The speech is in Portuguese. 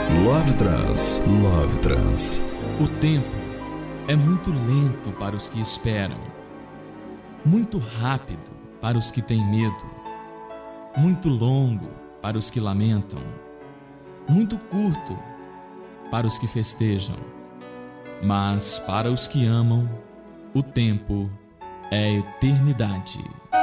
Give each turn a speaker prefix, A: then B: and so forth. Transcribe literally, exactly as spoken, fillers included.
A: Love Trans, Love Trans.
B: O tempo é muito lento para os que esperam, muito rápido para os que têm medo, muito longo para os que lamentam, muito curto para os que festejam, mas para os que amam, o tempo é eternidade.